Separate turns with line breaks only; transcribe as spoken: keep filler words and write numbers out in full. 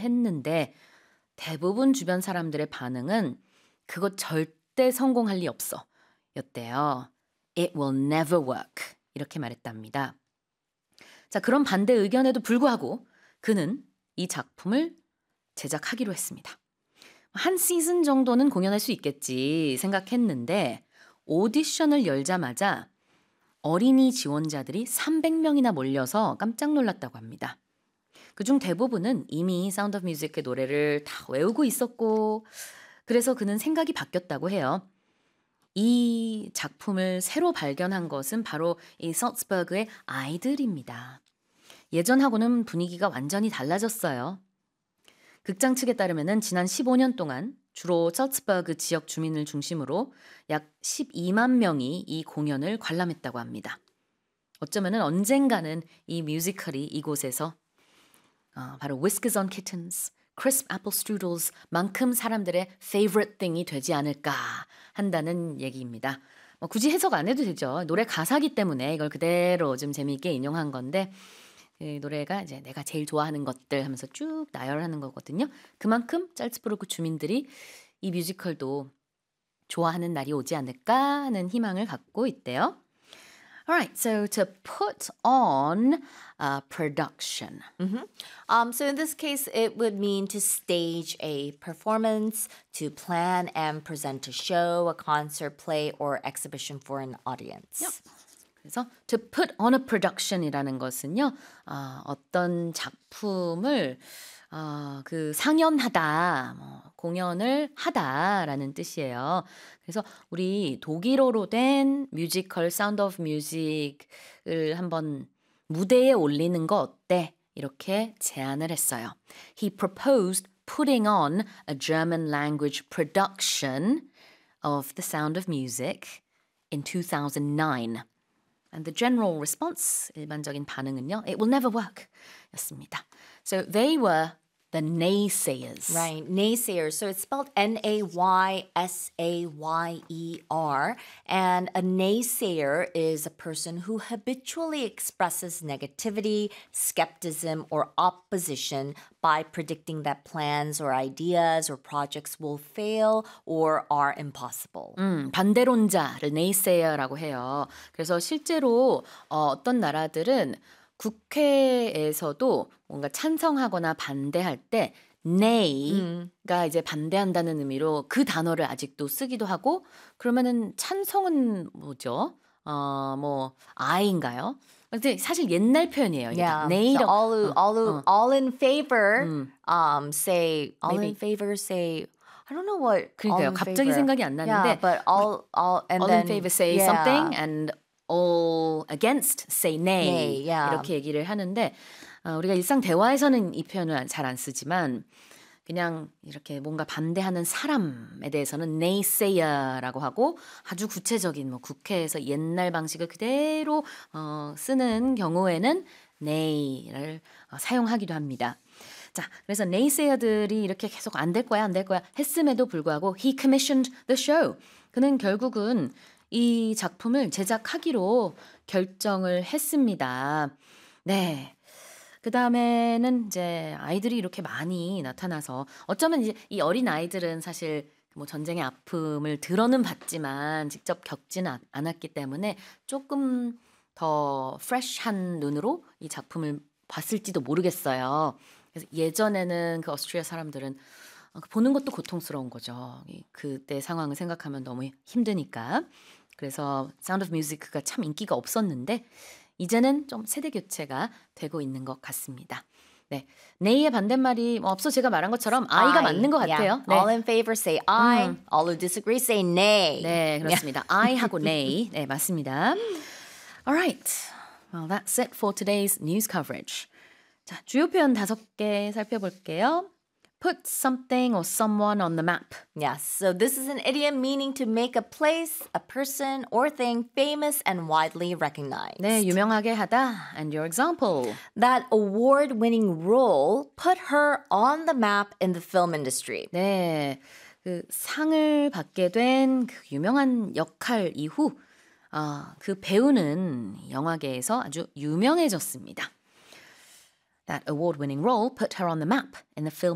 했는데 대부분 주변 사람들의 반응은 그거 절대 성공할 리 없어 였대요. It will never work. 이렇게 말했답니다. 자, 그런 반대 의견에도 불구하고 그는 이 작품을 제작하기로 했습니다. 한 시즌 정도는 공연할 수 있겠지 생각했는데 오디션을 열자마자 어린이 지원자들이 삼백 명이나 몰려서 깜짝 놀랐다고 합니다. 그중 대부분은 이미 사운드 오브 뮤직의 노래를 다 외우고 있었고 그래서 그는 생각이 바뀌었다고 해요. 이 작품을 새로 발견한 것은 바로 이 살츠버그의 아이들입니다. 예전하고는 분위기가 완전히 달라졌어요. 극장 측에 따르면 지난 십오 년 동안 주로 살츠버그 지역 주민을 중심으로 약 십이만 명이 이 공연을 관람했다고 합니다. 어쩌면 언젠가는 이 뮤지컬이 이곳에서 어, 바로 Whiskers on Kittens, Crisp Apple Strudels 만큼 사람들의 favorite thing이 되지 않을까 한다는 얘기입니다. 뭐 굳이 해석 안 해도 되죠. 노래 가사기 때문에 이걸 그대로 좀 재미있게 인용한 건데 그 노래가 이제 내가 제일 좋아하는 것들 하면서 쭉 나열하는 거거든요. 그만큼 짤츠부르크 주민들이 이 뮤지컬도 좋아하는 날이 오지 않을까 하는 희망을 갖고 있대요. Alright, so to put on a production.
Mm-hmm. Um, so in this case, it would mean to stage a performance, to plan and present a show, a concert, play, or exhibition for an audience.
Yep. 그래서 to put on a production이라는 것은요, 어, 어떤 작품을 어, 그 상연하다, 뭐, 공연을 하다라는 뜻이에요. 그래서 우리 독일어로 된 뮤지컬 사운드 오브 뮤직을 한번 무대에 올리는 거 어때? 이렇게 제안을 했어요. He proposed putting on a German language production of The Sound of Music in two thousand nine. And the general response, 일반적인 반응은요, it will never work 였습니다. So they were the naysayers.
Right, naysayers. So it's spelled N A Y S A Y E R. And a naysayer is a person who habitually expresses negativity, skepticism, or opposition by predicting that plans or ideas or projects will fail or are impossible.
음, 반대론자를 naysayer라고 해요. 그래서 실제로 어, 어떤 나라들은 국회에서도 뭔가 찬성하거나 반대할 때 nay가 음. 이제 반대한다는 의미로 그 단어를 아직도 쓰기도 하고 그러면은 찬성은 뭐죠? 어, 뭐 I인가요? 근데 사실 옛날 표현이에요.
Yeah.
nay로
So all,
어,
all,
어.
all in favor,
음.
um, say, all
Maybe.
in favor, say, I don't know what.
그러니까요.
all in
갑자기
favor.
생각이 안 나는데
Yeah, but all, all, and
all
then,
in favor say
yeah.
something and all against say nay.
nay yeah.
이렇게 얘기를 하는데 어, 우리가 일상 대화에서는 이 표현을 잘 안 쓰지만 그냥 이렇게 뭔가 반대하는 사람에 대해서는 naysayer라고 하고 아주 구체적인 뭐 국회에서 옛날 방식을 그대로 어, 쓰는 경우에는 nay를 어, 사용하기도 합니다. 자, 그래서 naysayer들이 이렇게 계속 안 될 거야, 안 될 거야 했음에도 불구하고 he commissioned the show. 그는 결국은 이 작품을 제작하기로 결정을 했습니다. 네. 그 다음에는 이제 아이들이 이렇게 많이 나타나서 어쩌면 이제 이 어린 아이들은 사실 뭐 전쟁의 아픔을 들어는 봤지만 직접 겪지는 않았기 때문에 조금 더 프레시한 눈으로 이 작품을 봤을지도 모르겠어요. 그래서 예전에는 그 오스트리아 사람들은 보는 것도 고통스러운 거죠. 그때 상황을 생각하면 너무 힘드니까. 그래서 사운드 오브 뮤직가 참 인기가 없었는데 이제는 좀 세대 교체가 되고 있는 것 같습니다. 네, nay의 반대말이 뭐 앞서 제가 말한 것처럼 I가 맞는 것 같아요.
Yeah.
네.
All in favor say I.
음.
All who disagree say nay.
네, 그렇습니다. I하고 nay. 네, 맞습니다. Alright, well that's it for today's news coverage. 자, 주요 표현 다섯 개 살펴볼게요. Put something or someone on the map.
Yes, so this is an idiom meaning to make a place, a person, or thing famous and widely recognized.
네, 유명하게 하다. And your example.
That award-winning role put her on the map in the film industry.
네, 그 상을 받게 된 그 유명한 역할 이후 어, 그 배우는 영화계에서 아주 유명해졌습니다. That award-winning role put her on the map in the film